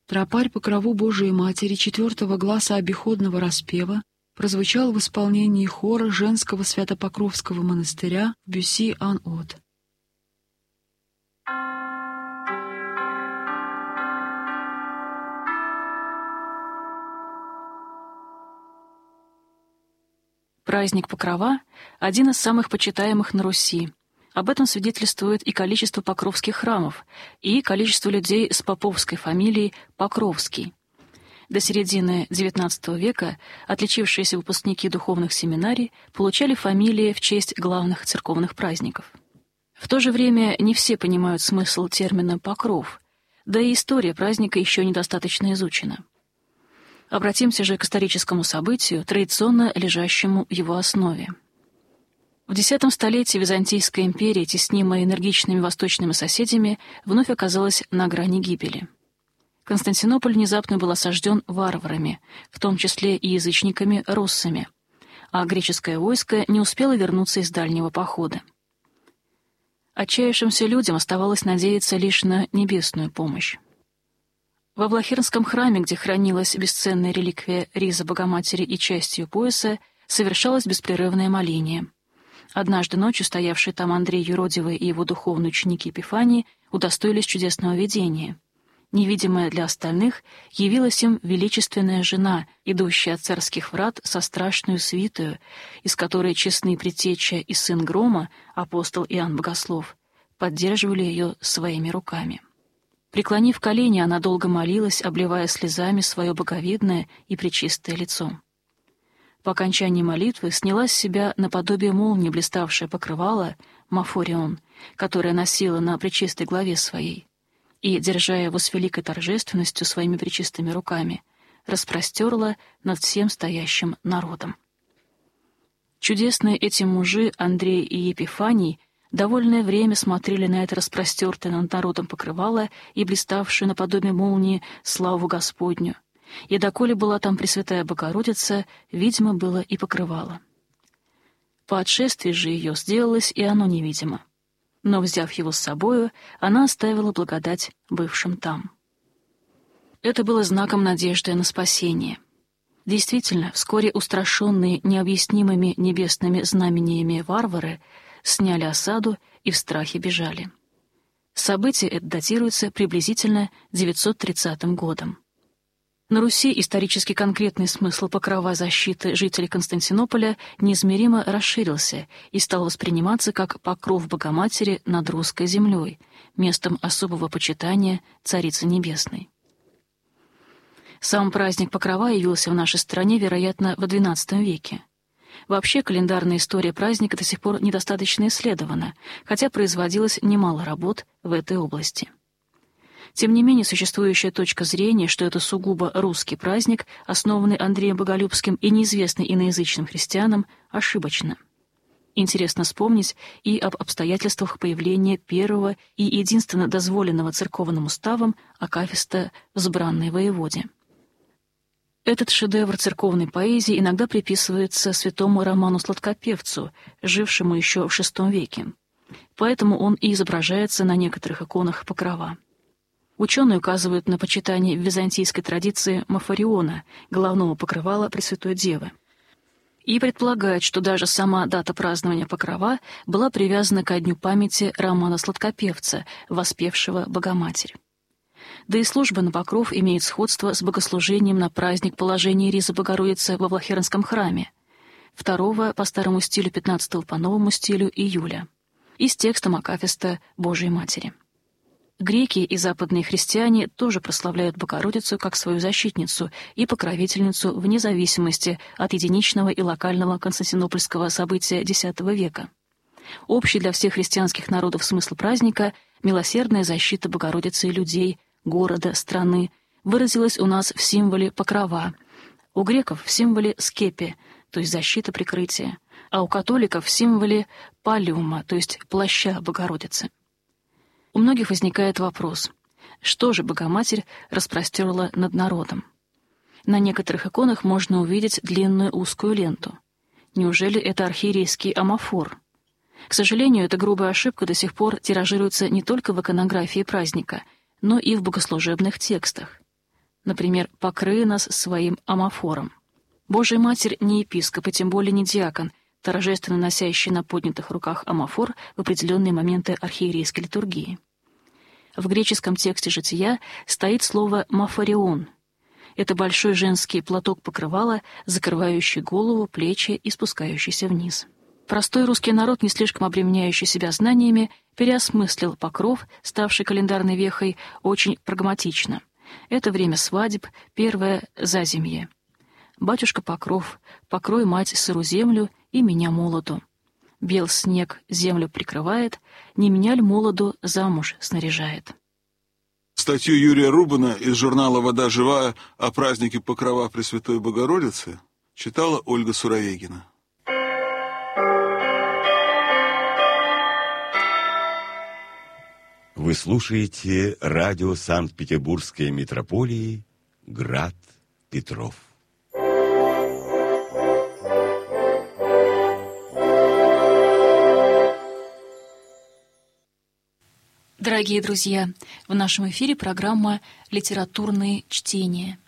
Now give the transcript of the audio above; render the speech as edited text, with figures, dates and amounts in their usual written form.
Тропарь покрову Божией Матери 4-го гласа обиходного распева прозвучал в исполнении хора женского Свято-Покровского монастыря в Бюсси-ан-От. Праздник Покрова — один из самых почитаемых на Руси. Об этом свидетельствует и количество покровских храмов, и количество людей с поповской фамилией Покровский. До середины XIX века отличившиеся выпускники духовных семинарий получали фамилии в честь главных церковных праздников. В то же время не все понимают смысл термина «покров», да и история праздника еще недостаточно изучена. Обратимся же к историческому событию, традиционно лежащему в его основе. В X столетии Византийская империя, теснимая энергичными восточными соседями, вновь оказалась на грани гибели. Константинополь внезапно был осажден варварами, в том числе и язычниками руссами, а греческое войско не успело вернуться из дальнего похода. Отчаявшимся людям оставалось надеяться лишь на небесную помощь. Во Влахернском храме, где хранилась бесценная реликвия риза Богоматери и часть ее пояса, совершалось беспрерывное моление. Однажды ночью стоявшие там Андрей Юродивый и его духовные ученики Епифании удостоились чудесного видения. Невидимая для остальных, явилась им величественная жена, идущая от царских врат со страшную свитою, из которой честный предтеча и сын Грома, апостол Иоанн Богослов, поддерживали ее своими руками. Преклонив колени, она долго молилась, обливая слезами свое боговидное и пречистое лицо. По окончании молитвы сняла с себя наподобие молнии блиставшее покрывало мафорион, которое носила на пречистой главе своей, и, держа его с великой торжественностью своими пречистыми руками, распростерла над всем стоящим народом. Чудесные эти мужи, Андрей и Епифаний, довольное время смотрели на это распростертое над народом покрывало и блиставшее наподобие молнии славу Господню, и доколе была там Пресвятая Богородица, видимо было и покрывало. По отшествии же ее сделалось и оно невидимо. Но, взяв его с собою, она оставила благодать бывшим там. Это было знаком надежды на спасение. Действительно, вскоре устрашенные необъяснимыми небесными знамениями варвары сняли осаду и в страхе бежали. Событие это датируется приблизительно 930 годом. На Руси исторически конкретный смысл покрова защиты жителей Константинополя неизмеримо расширился и стал восприниматься как покров Богоматери над русской землей, местом особого почитания Царицы Небесной. Сам праздник Покрова явился в нашей стране, вероятно, в XII веке. Вообще, календарная история праздника до сих пор недостаточно исследована, хотя производилось немало работ в этой области. Тем не менее, существующая точка зрения, что это сугубо русский праздник, основанный Андреем Боголюбским и неизвестный иноязычным христианам, ошибочна. Интересно вспомнить и об обстоятельствах появления первого и единственно дозволенного церковным уставом акафиста «Взбранной воеводе». Этот шедевр церковной поэзии иногда приписывается святому Роману Сладкопевцу, жившему еще в VI веке. Поэтому он и изображается на некоторых иконах Покрова. Ученые указывают на почитание в византийской традиции Мафориона, головного покрывала Пресвятой Девы. И предполагают, что даже сама дата празднования Покрова была привязана ко дню памяти Романа Сладкопевца, воспевшего Богоматерь. Да и служба на Покров имеет сходство с богослужением на праздник положения ризы Богородицы во Влахернском храме, 2 по старому стилю, 15 по новому стилю июля, и с текстом акафиста Божией Матери. Греки и западные христиане тоже прославляют Богородицу как свою защитницу и покровительницу вне зависимости от единичного и локального константинопольского события X века. Общий для всех христианских народов смысл праздника — милосердная защита Богородицы и людей, города, страны — выразилась у нас в символе покрова, у греков в символе скепи, то есть защита прикрытия, а у католиков в символе паллиума, то есть плаща Богородицы. У многих возникает вопрос, что же Богоматерь распростерла над народом? На некоторых иконах можно увидеть длинную узкую ленту. Неужели это архиерейский амафор? К сожалению, эта грубая ошибка до сих пор тиражируется не только в иконографии праздника, но и в богослужебных текстах. например, «покрый нас своим амафором». Божья Матерь не епископ, и тем более не диакон, торжественно носящий на поднятых руках амафор в определенные моменты архиерейской литургии. В греческом тексте «Жития» стоит слово «мафарион». Это большой женский платок-покрывало, закрывающий голову, плечи и спускающийся вниз. Простой русский народ, не слишком обременяющий себя знаниями, переосмыслил покров, ставший календарной вехой, очень прагматично. Это время свадеб, первое зазимье. «Батюшка Покров, покрой, мать, сыру землю, и меня молоду. Бел снег землю прикрывает, не меня ль молоду замуж снаряжает». Статью Юрия Рубана из журнала «Вода живая» о празднике Покрова Пресвятой Богородицы читала Ольга Суровегина. Вы слушаете радио Санкт-Петербургской митрополии «Град Петров». Дорогие друзья, в нашем эфире программа «Литературные чтения».